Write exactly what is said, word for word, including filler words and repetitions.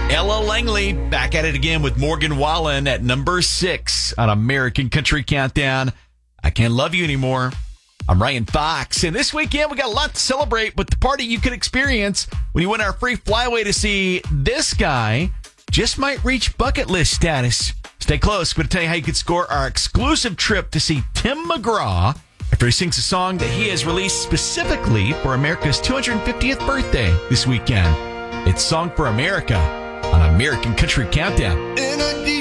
Ella Langley back at it again with Morgan Wallen at number six on American Country Countdown. I Can't Love You Anymore. I'm Ryan Fox, and this weekend we got a lot to celebrate with the party you could experience when you win our free flyaway to see this guy. Just might reach bucket list status. Stay close. We're going to tell you how you could score our exclusive trip to see Tim McGraw after he sings a song that he has released specifically for America's two hundred fiftieth birthday this weekend. It's Song for America on American Country Countdown.